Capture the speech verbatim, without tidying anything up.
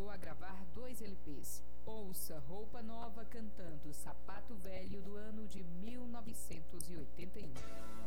a gravar dois L Ps. Ouça Roupa Nova cantando Sapato Velho do ano de mil novecentos e oitenta e um.